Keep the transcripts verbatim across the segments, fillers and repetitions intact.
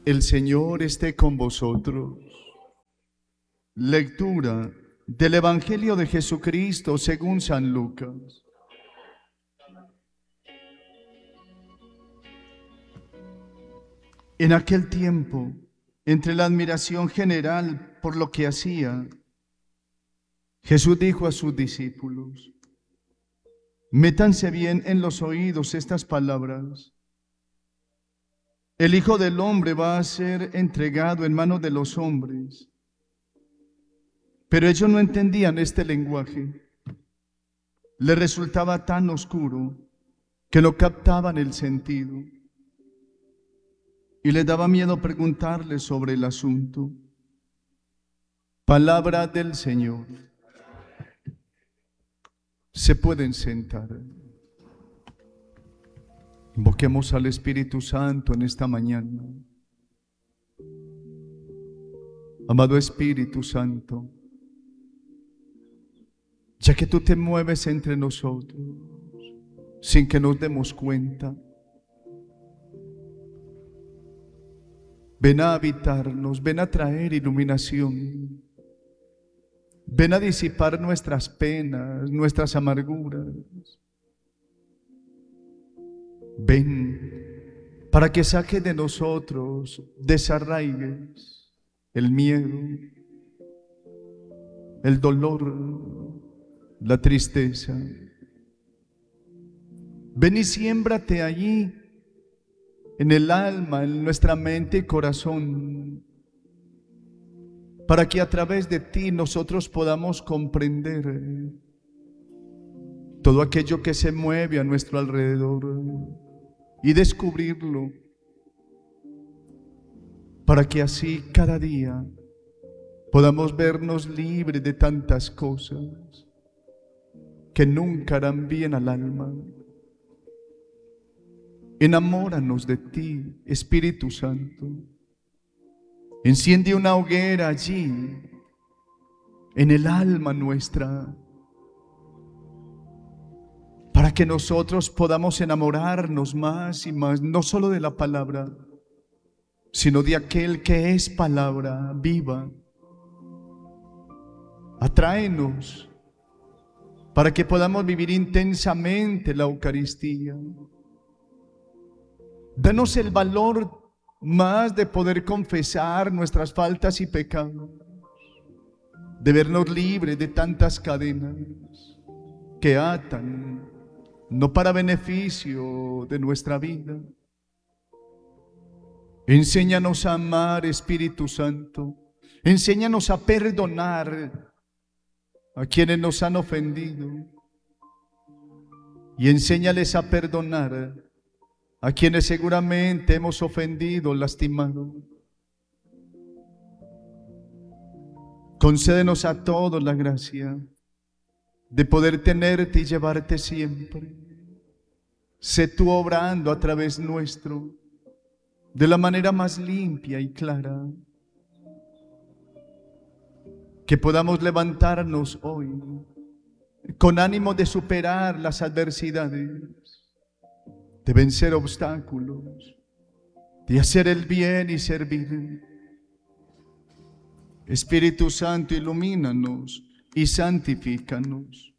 El Señor esté con vosotros. Lectura del Evangelio de Jesucristo según San Lucas. En aquel tiempo, entre la admiración general por lo que hacía, Jesús dijo a sus discípulos: métanse bien en los oídos estas palabras. El Hijo del Hombre va a ser entregado en manos de los hombres. Pero ellos no entendían este lenguaje. Les resultaba tan oscuro que no captaban el sentido. Y les daba miedo preguntarles sobre el asunto. Palabra del Señor. Se pueden sentar. Invoquemos al Espíritu Santo en esta mañana. Amado Espíritu Santo, ya que tú te mueves entre nosotros sin que nos demos cuenta, ven a habitarnos, ven a traer iluminación, ven a disipar nuestras penas, nuestras amarguras. Ven para que saque de nosotros, desarraigues el miedo, el dolor, la tristeza. Ven y siémbrate allí, en el alma, en nuestra mente y corazón, para que a través de ti nosotros podamos comprender todo aquello que se mueve a nuestro alrededor y descubrirlo, para que así cada día podamos vernos libres de tantas cosas que nunca harán bien al alma. Enamóranos de ti, Espíritu Santo. Enciende una hoguera allí, en el alma nuestra, para que nosotros podamos enamorarnos más y más, no solo de la palabra, sino de aquel que es palabra viva. Atráenos para que podamos vivir intensamente la Eucaristía. Danos el valor más de poder confesar nuestras faltas y pecados, de vernos libres de tantas cadenas que atan, no para beneficio de nuestra vida. Enséñanos a amar, Espíritu Santo. Enséñanos a perdonar a quienes nos han ofendido. Y enséñales a perdonar a quienes seguramente hemos ofendido, lastimado. Concédenos a todos la gracia de poder tenerte y llevarte siempre. Sé tú obrando a través nuestro de la manera más limpia y clara. Que podamos levantarnos hoy con ánimo de superar las adversidades, de vencer obstáculos, de hacer el bien y servir. Espíritu Santo, ilumínanos y santifícanos.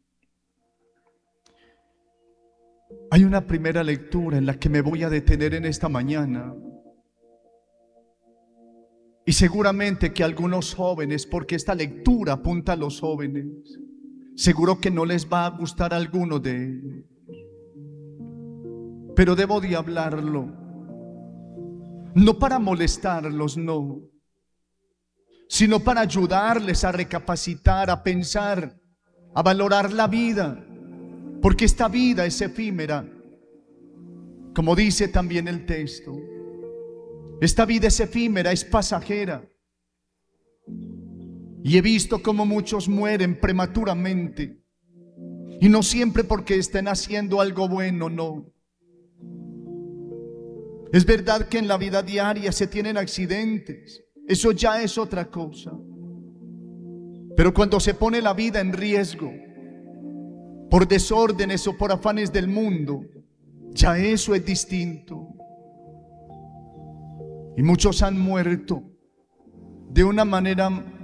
Hay una primera lectura en la que me voy a detener en esta mañana. Y seguramente que algunos jóvenes, porque esta lectura apunta a los jóvenes, seguro que no les va a gustar alguno de ellos. Pero debo de hablarlo, no para molestarlos, no, sino para ayudarles a recapacitar, a pensar, a valorar la vida, porque esta vida es efímera, como dice también el texto. Esta vida es efímera, es pasajera. Y he visto cómo muchos mueren prematuramente, y no siempre porque estén haciendo algo bueno, no. Es verdad que en la vida diaria se tienen accidentes, eso ya es otra cosa. Pero cuando se pone la vida en riesgo por desórdenes o por afanes del mundo, ya eso es distinto. Y muchos han muerto de una manera